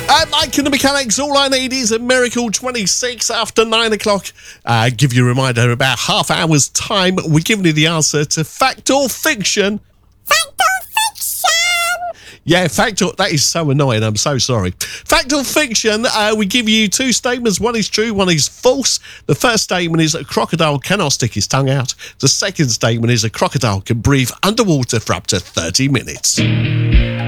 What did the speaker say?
Mike and the Mechanics, all I need is a miracle 26 after 9 o'clock. Give you a reminder, about half hour's time, we're giving you the answer to fact or fiction. Fact or fiction? Yeah, fact or... That is so annoying, I'm so sorry. Fact or fiction, we give you two statements. One is true, one is false. The first statement is a crocodile cannot stick his tongue out. The second statement is a crocodile can breathe underwater for up to 30 minutes.